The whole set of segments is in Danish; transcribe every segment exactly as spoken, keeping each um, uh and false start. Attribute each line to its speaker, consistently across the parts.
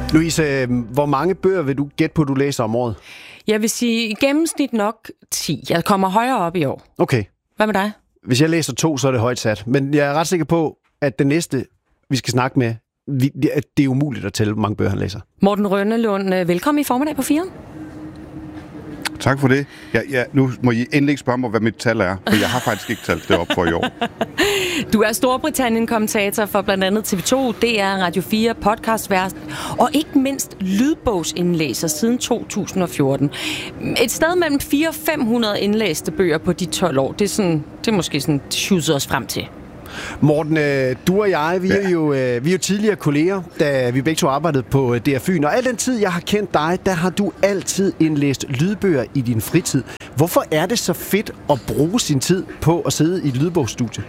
Speaker 1: Louise, hvor mange bøger vil du gætte på, du læser om året?
Speaker 2: Jeg vil sige i gennemsnit nok ti. Jeg kommer højere op i år.
Speaker 1: Okay.
Speaker 2: Hvad med dig?
Speaker 1: Hvis jeg læser to, så er det højt sat. Men jeg er ret sikker på, at den næste, vi skal snakke med, vi, det er umuligt at tælle, hvor mange bøger han læser.
Speaker 2: Morten Rønnelund, velkommen i formiddag på fire.
Speaker 3: Tak for det. Ja, ja, nu må I endelig ikke spørge mig, hvad mit tal er, for jeg har faktisk ikke talt det op for i år.
Speaker 2: Du er Storbritannien-kommentator for blandt andet T V to, D R, Radio fire, podcastvært og ikke mindst lydbogsindlæser siden to tusind og fjorten. Et sted mellem fire hundrede og fem hundrede indlæste bøger på de tolv år. Det er, sådan, det er måske sådan, det os frem til.
Speaker 1: Morten, du og jeg, vi, ja. er jo, vi er jo tidligere kolleger, da vi begge to arbejdede på D R Fyn. Og al den tid, jeg har kendt dig, der har du altid indlæst lydbøger i din fritid. Hvorfor er det så fedt at bruge sin tid på at sidde i et lydbogsstudie?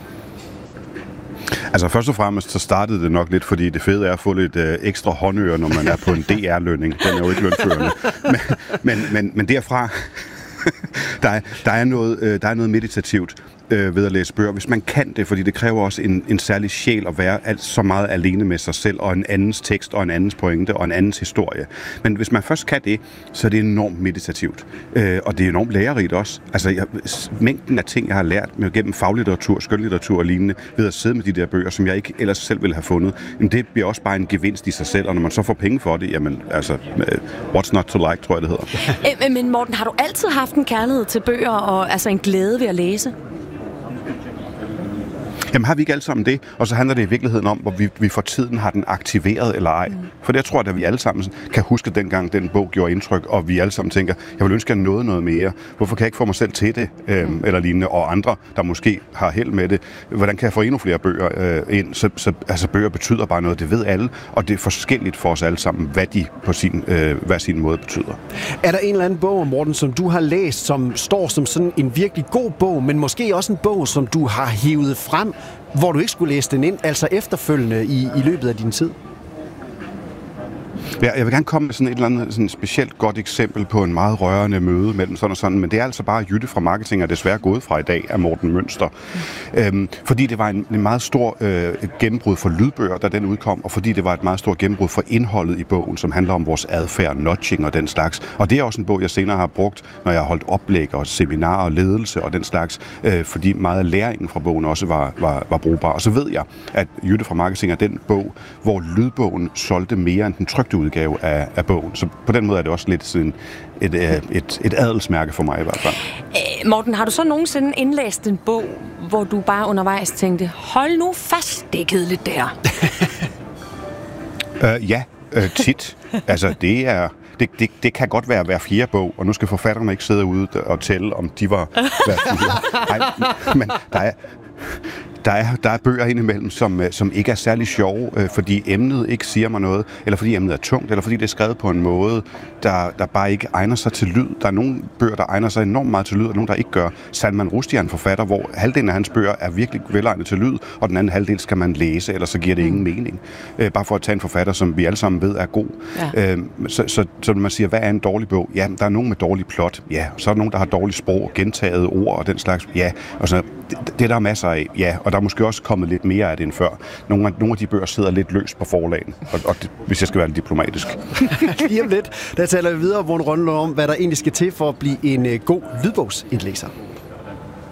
Speaker 3: Altså først og fremmest, så startede det nok lidt, fordi det fede er at få lidt øh, ekstra håndører, når man er på en D R-lønning. Den er jo ikke lønførende. Men, men, men, men derfra, der, er, der, er noget, øh, der er noget meditativt øh, ved at læse bøger, hvis man kan det, fordi det kræver også en, en særlig sjæl at være alt, så meget alene med sig selv, og en andens tekst, og en andens pointe, og en andens historie. Men hvis man først kan det, så er det enormt meditativt. Øh, og det er enormt lærerigt også. Altså, jeg, mængden af ting, jeg har lært med gennem faglitteratur, skønlitteratur og lignende, ved at sidde med de der bøger, som jeg ikke ellers selv ville have fundet, jamen, det bliver også bare en gevinst i sig selv, og når man så får penge for det, jamen, altså, what's not to like, tror jeg, det hedder.
Speaker 2: Men Morten, har du altid haft en kærlighed til bøger, og altså en glæde ved at læse?
Speaker 3: Jamen har vi ikke alle sammen det? Og så handler det i virkeligheden om, hvor vi, vi for tiden har den aktiveret eller ej. Mm. For det jeg tror jeg, at vi alle sammen kan huske dengang, den bog gjorde indtryk, og vi alle sammen tænker, jeg vil ønske, at jeg nåede noget mere. Hvorfor kan jeg ikke få mig selv til det? Øhm, mm. Eller lignende. Og andre, der måske har held med det. Hvordan kan jeg få endnu flere bøger øh, ind? Så, så altså, bøger betyder bare noget. Det ved alle. Og det er forskelligt for os alle sammen, hvad de på sin, øh, hver sin måde betyder.
Speaker 1: Er der en eller anden bog, Morten, som du har læst, som står som sådan en virkelig god bog, men måske også en bog, som du har hivet frem, hvor du ikke skulle læse den ind, altså efterfølgende i, i løbet af din tid?
Speaker 3: Ja, jeg vil gerne komme med sådan et eller andet sådan specielt godt eksempel på en meget rørende møde mellem sådan og sådan, men det er altså bare Jytte fra Marketing er desværre gået fra i dag af Morten Mønster. Mm. Øhm, fordi det var en, en meget stor øh, gennembrud for lydbøger, da den udkom, og fordi det var et meget stort gennembrud for indholdet i bogen, som handler om vores adfærd, nudging og den slags. Og det er også en bog, jeg senere har brugt, når jeg har holdt oplæg og seminarer og ledelse og den slags, øh, fordi meget af læringen fra bogen også var, var, var brugbar. Og så ved jeg, at Jytte fra Marketing er den bog, hvor lydbogen solgte mere end den trykte udgave af, af bogen. Så på den måde er det også lidt sådan et, et, et, et adelsmærke for mig i hvert fald.
Speaker 2: Æ, Morten, har du så nogensinde indlæst en bog, hvor du bare undervejs tænkte, hold nu fast, det er kedeligt der?
Speaker 3: uh, ja, uh, tit. Altså, det er... Det, det, det kan godt være hver fjerde bog, og nu skal forfatterne ikke sidde ude og tælle, om de var hver fjerde. Nej, men der er... Der er, der er bøger indimellem, som, som ikke er særlig sjove, øh, fordi emnet ikke siger mig noget, eller fordi emnet er tungt, eller fordi det er skrevet på en måde, der, der bare ikke egner sig til lyd. Der er nogle bøger, der egner sig enormt meget til lyd, og nogle, der ikke gør. Salman Rushdie er en forfatter, hvor halvdelen af hans bøger er virkelig velegnet til lyd, og den anden halvdel skal man læse, ellers så giver det ingen mening. Øh, bare for at tage en forfatter, som vi alle sammen ved er god. Ja. Øh, så, så, så når man siger, hvad er en dårlig bog? Ja, der er nogen med dårlig plot. Ja, så er der nogen, der har dårligt sprog, gentaget ord og den slags. Ja, og så det, det der er masser af. Ja, og der er måske også kommet lidt mere af det end før. Nogle af, nogle af de bøger sidder lidt løst på forlagen, og, og det, hvis jeg skal være lidt diplomatisk.
Speaker 1: Lige om lidt, der taler vi videre, Morten Rønnelund, om, hvad der egentlig skal til for at blive en uh, god lydbogsindlæser.